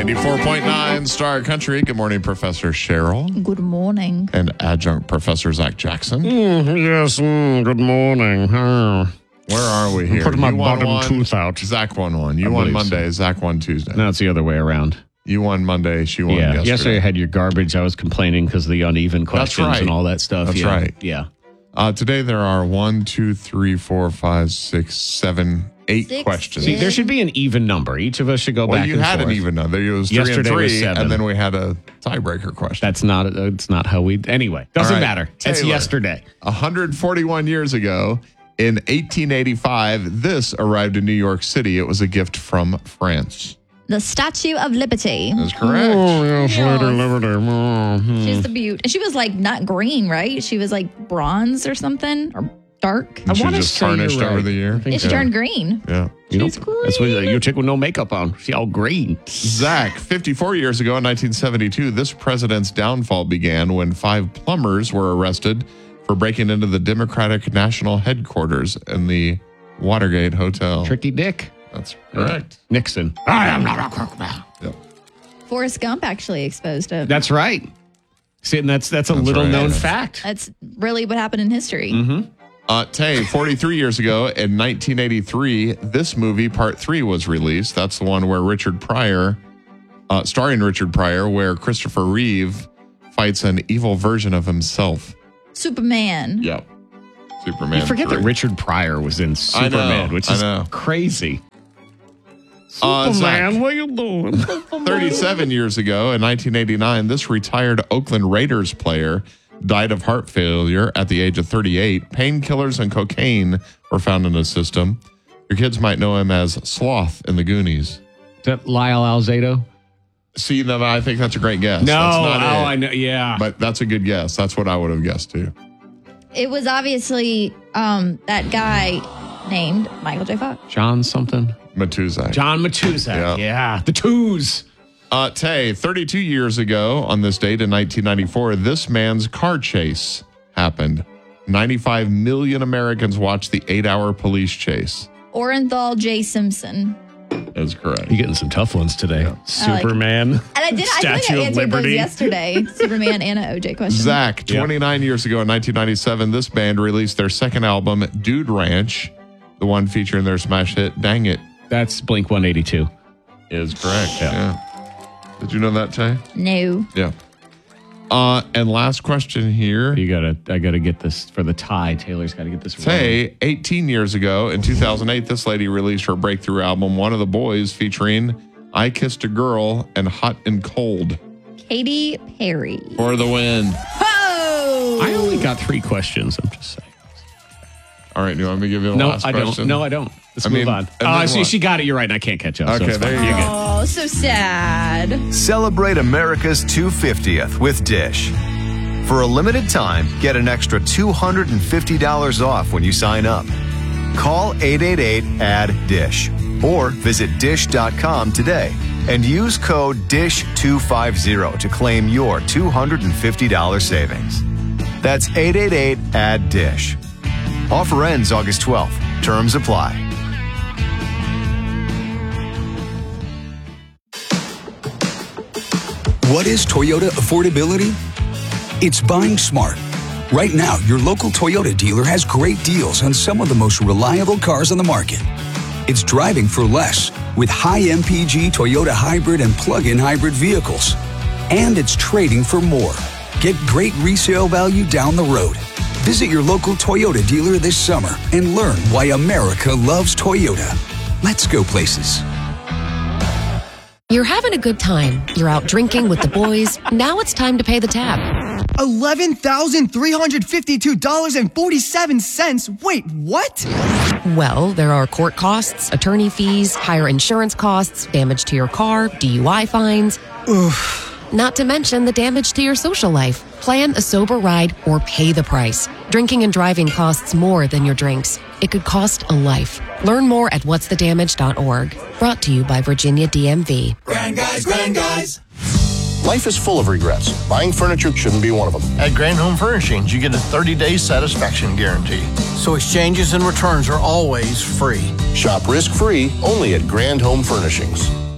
94.9 Star Country. Good morning, Professor Cheryl. Good morning. And Adjunct Professor Zach Jackson. Yes, good morning. Where are we here? Put my bottom tooth out. Zach won one. You won Monday. So. Zach won Tuesday. No, it's the other way around. You won Monday. She won yesterday. Yesterday I had your garbage. I was complaining because of the uneven questions and all that stuff. That's right. Yeah. Today there are 1, 2, 3, 4, 5, 6, 7, 8 questions. See, there should be an even number. Each of us should go back and forth. Well, you had an even number. It was 3 Yesterday and 3, was 7. and then we had a tiebreaker question. That's not. It's not how we. Anyway, doesn't matter. Taylor, it's yesterday. 141 years ago, in 1885, this arrived in New York City. It was a gift from France. The Statue of Liberty. That's correct. Oh, yes, Lady Liberty. She's the beaut. And she was like not green, right? She was like bronze or something, or dark. And she just tarnished over the year. She turned green. Yeah. She's green. That's what you chick with no makeup on. She all green. Zach, 54 years ago in 1972, this president's downfall began when 5 plumbers were arrested for breaking into the Democratic National Headquarters in the Watergate Hotel. Tricky Dick. That's correct. Nixon. I am not a crocodile. Yep. Forrest Gump actually exposed it. That's right. See, and that's a little known fact. That's really what happened in history. Mm-hmm. Tay, 43 years ago in 1983, this movie, Part 3, was released. That's the one where starring Richard Pryor, where Christopher Reeve fights an evil version of himself. Superman. Yep. Superman. You forget 3. that Richard Pryor was in Superman, which is crazy. Superman, Zach, what are you doing? 37 years ago in 1989, this retired Oakland Raiders player died of heart failure at the age of 38. Painkillers and cocaine were found in his system. Your kids might know him as Sloth in the Goonies. Is that Lyle Alzado? See, no, I think that's a great guess. No, that's not it. I know, yeah. But that's a good guess. That's what I would have guessed too. It was obviously that guy named Michael J. Fox. John Matuszak. John Matuszak. Yeah. The twos. Tay, 32 years ago on this date in 1994, this man's car chase happened. 95 million Americans watched the 8-hour police chase. Orenthal J. Simpson. That's correct. You're getting some tough ones today. Yeah. Superman. And I did. I think I answered those yesterday. Superman and an OJ question. Zach, 29 years ago in 1997, this band released their second album, Dude Ranch, the one featuring their smash hit, Dang It. That's Blink-182. Is correct. Yeah. Did you know that, Tay? No. Yeah. And last question here. I gotta get this for the tie. Taylor's got to get this. Tay, 18 years ago in 2008, this lady released her breakthrough album, One of the Boys, featuring I Kissed a Girl and Hot and Cold. Katy Perry. For the win. Oh! I only got 3 questions. I'm just saying. All right, do you want me to give you the last question? No, I don't. Let's move on. See, she got it. You're right. And I can't catch up. Okay, so there you go. Oh, so sad. Celebrate America's 250th with Dish. For a limited time, get an extra $250 off when you sign up. Call 888-ADD-DISH or visit dish.com today and use code DISH250 to claim your $250 savings. That's 888-ADD-DISH. Offer ends August 12th. Terms apply. What is Toyota affordability? It's buying smart. Right now, your local Toyota dealer has great deals on some of the most reliable cars on the market. It's driving for less with high MPG Toyota hybrid and plug-in hybrid vehicles. And it's trading for more. Get great resale value down the road. Visit your local Toyota dealer this summer and learn why America loves Toyota. Let's go places. You're having a good time. You're out drinking with the boys. Now it's time to pay the tab. $11,352.47. Wait, what? Well, there are court costs, attorney fees, higher insurance costs, damage to your car, DUI fines. Oof. Not to mention the damage to your social life. Plan a sober ride or pay the price. Drinking and driving costs more than your drinks. It could cost a life. Learn more at whatsthedamage.org. Brought to you by Virginia DMV. Grand Guys, Grand Guys. Life is full of regrets. Buying furniture shouldn't be one of them. At Grand Home Furnishings, you get a 30-day satisfaction guarantee. So exchanges and returns are always free. Shop risk-free only at Grand Home Furnishings.